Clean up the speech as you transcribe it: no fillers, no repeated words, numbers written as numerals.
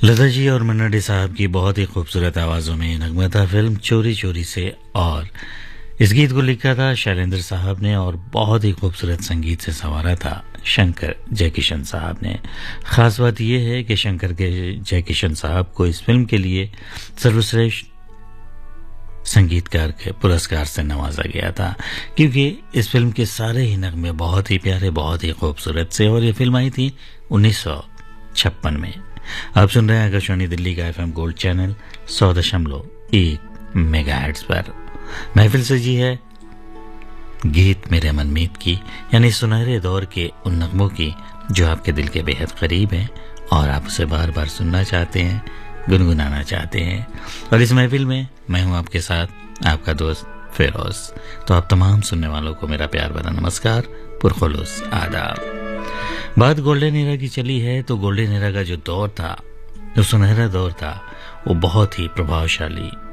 लता जी और मन्ना डे साहब की बहुत ही खूबसूरत आवाज़ों में नगमा था फिल्म चोरी चोरी से। और इस गीत को लिखा था शैलेंद्र साहब ने और बहुत ही खूबसूरत संगीत से संवारा था शंकर जयकिशन साहब ने। ख़ास बात यह है कि शंकर के जयकिशन साहब को इस फिल्म के लिए सर्वश्रेष्ठ संगीतकार के पुरस्कार से नवाजा गया था, क्योंकि इस फिल्म के सारे ही नगमे बहुत ही प्यारे, बहुत ही खूबसूरत से। और ये फिल्म आई थी 1956 में। आप सुन रहे हैं आकाशवाणी दिल्ली का FM गोल्ड चैनल 100.1 मेगाहर्ट्ज पर। महफिल सजी है गीत मेरे मनमीत की, यानी सुनहरे दौर के उन नगमों की जो आपके दिल के बेहद करीब हैं और आप उसे बार बार सुनना चाहते हैं, गुनगुनाना चाहते हैं। और इस महफिल में मैं हूं आपके साथ, आपका दोस्त फिरोज। तो आप तमाम सुनने वालों को मेरा प्यार भरा नमस्कार, पुरखुलूस आदाब। बात गोल्डन एरा की चली है तो गोल्डन एरा का जो दौर था, जो सुनहरा दौर था, वो बहुत ही प्रभावशाली